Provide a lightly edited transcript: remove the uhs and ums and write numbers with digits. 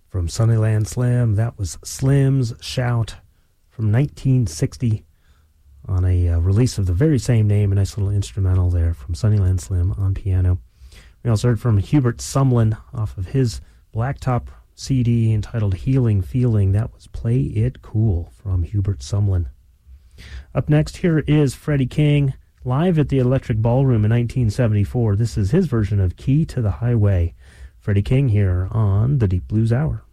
From Sunnyland Slim, that was Slim's Shout from 1960 on a release of the very same name, a nice little instrumental there from Sunnyland Slim on piano. We also heard from Hubert Sumlin off of his Blacktop CD entitled Healing Feeling. That was Play It Cool from Hubert Sumlin. Up next, here is Freddie King live at the Electric Ballroom in 1974. This is his version of Key to the Highway. Freddie King here on the Deep Blues Hour.